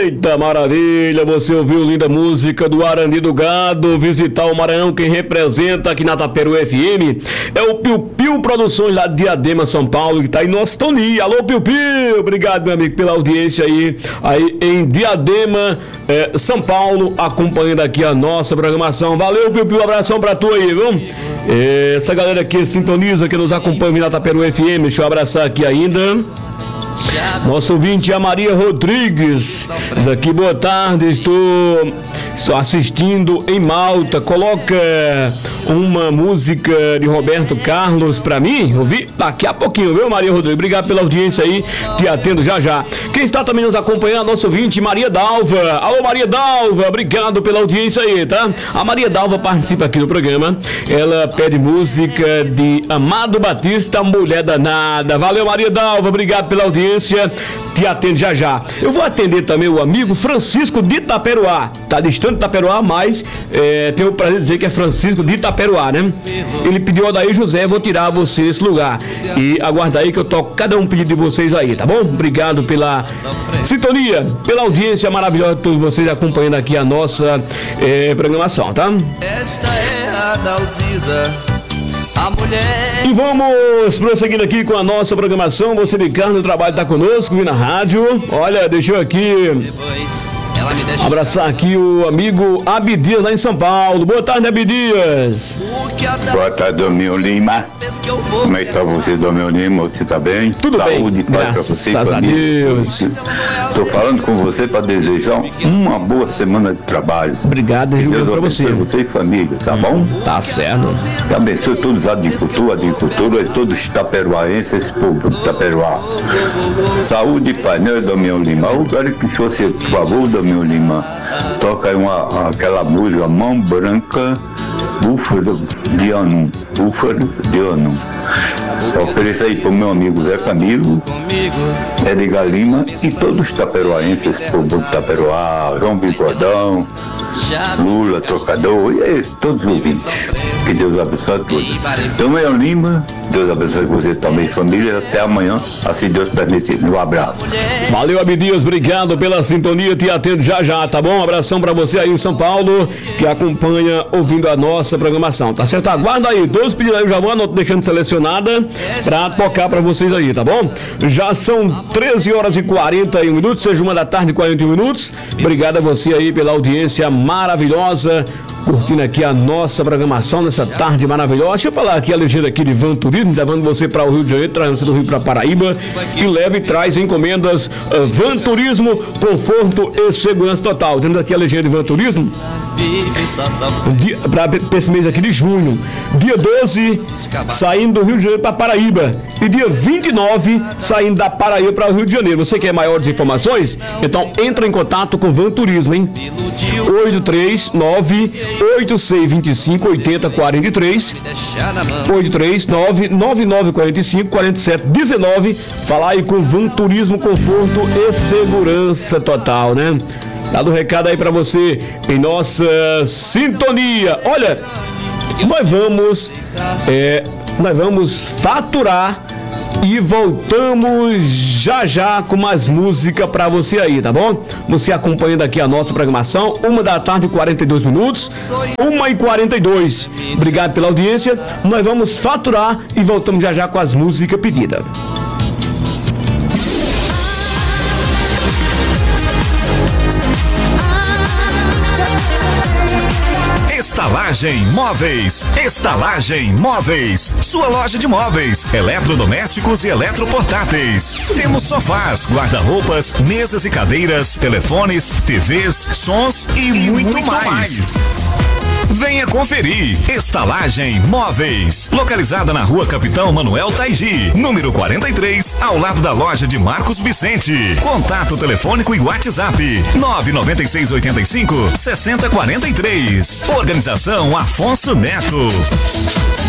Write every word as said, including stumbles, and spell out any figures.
Eita maravilha, você ouviu linda música do Arandi do Gado. Visitar o Maranhão, quem representa aqui na Taperu F M é o Piu Piu Produções lá de Diadema, São Paulo, que tá em nossa sintonia. Alô Piu Piu, obrigado meu amigo pela audiência aí, aí em Diadema, é, São Paulo, acompanhando aqui a nossa programação. Valeu Piu Piu, um abração pra tu aí, viu? É, essa galera que sintoniza, que nos acompanha na Taperu F M, deixa eu abraçar aqui ainda nosso ouvinte, a Maria Rodrigues, diz aqui: boa tarde, estou, estou assistindo em Malta, coloca uma música de Roberto Carlos pra mim, ouvi daqui a pouquinho, viu Maria Rodrigues? Obrigado pela audiência aí, te atendo já já. Quem está também nos acompanhando, nosso ouvinte, Maria Dalva. Alô Maria Dalva, obrigado pela audiência aí, tá? A Maria Dalva participa aqui do programa, ela pede música de Amado Batista, Mulher Danada. Valeu Maria Dalva, obrigado pela audiência, te atende já já. Eu vou atender também o amigo Francisco de Itaperuá, tá distante de Itaperuá, mas é, tenho o prazer de dizer que é Francisco de Itaperuá, né? Ele pediu ao Daí José, vou tirar você desse lugar, e aguarda aí que eu toco cada um pedido de vocês aí, tá bom? Obrigado pela sintonia, pela audiência maravilhosa de todos vocês acompanhando aqui a nossa é, programação, tá? Esta é a Dalcisa, a mulher. E vamos prosseguindo aqui com a nossa programação. Você ligado no trabalho, tá conosco, vim na rádio. Olha, deixa eu aqui abraçar aqui o amigo Abidias lá em São Paulo. Boa tarde, Abidias. Boa tarde, Domingos Lima. Como é que tá você, Domingos Lima? Você tá bem? Tudo Saúde, bem. Saúde, paz pra você e família. a Deus. Tô falando com você para desejar uma boa semana de trabalho. Obrigado, Deus pra você. Você e família, tá bom? Tá certo. Que abençoe todos os agricultores, agricultura e todos os taperuaenses, esse povo de Taperuá. Saúde e paz, né, Domingos Lima? Eu quero que você, por favor, Domingos Lima, toca aí uma, aquela música Mão Branca, Búfalo de Anum. Búfalo de Anum. Ofereça aí pro meu amigo Zé Camilo, Edgar Lima e todos os taperuaenses, povo de Taperuá, João Bigodão, Lula, Trocador, e é, todos os ouvintes. Que Deus abençoe a todos. Então, meu Lima, Deus abençoe você também, família. Até amanhã, assim Deus permitir. Um abraço. Valeu, Abidias, obrigado pela sintonia. Te atendo já já, tá bom? Um abração pra você aí em São Paulo, que acompanha ouvindo a nossa programação, tá certo? Aguarda aí, todos os pedidos aí eu já vou deixando selecionada pra tocar pra vocês aí, tá bom? Já são treze horas e quarenta e um minutos, seja uma da tarde e quarenta e um minutos. Obrigado a você aí pela audiência maravilhosa, curtindo aqui a nossa programação nessa tarde maravilhosa. Deixa eu falar aqui a legenda aqui de Van Turismo, levando você para o Rio de Janeiro, trazendo você do Rio para Paraíba, que leva e traz encomendas uh, Van Turismo, conforto e segurança total. Temos aqui a legenda de Van Turismo para esse mês aqui de junho. Dia doze, saindo do Rio de Janeiro para Paraíba, e dia vinte e nove, saindo da Paraíba para o Rio de Janeiro. Você quer maiores informações? Então entra em contato com Van Turismo, hein? oito três nove oito seis dois cinco oito zero quatro três, oito três nove nove nove quatro cinco quatro sete um nove. Falar aí com Van Turismo, conforto e segurança total, né? Dado o recado aí pra você em nossa sintonia. Olha, nós vamos é, nós vamos faturar e voltamos já já com mais música pra você aí, tá bom? Você acompanhando aqui a nossa programação, uma da tarde e quarenta e dois minutos, uma e quarenta e dois. Obrigado pela audiência. Nós vamos faturar e voltamos já já com as músicas pedidas. Estalagem Móveis, Estalagem Móveis, sua loja de móveis, eletrodomésticos e eletroportáteis. Temos sofás, guarda-roupas, mesas e cadeiras, telefones, T Vs, sons e, e muito, muito mais. mais. Venha conferir. Estalagem Móveis, localizada na Rua Capitão Manuel Taigi, número quarenta e três, ao lado da loja de Marcos Vicente. Contato telefônico e WhatsApp nove nove seis oito cinco, seis zero quatro três. Organização Afonso Neto.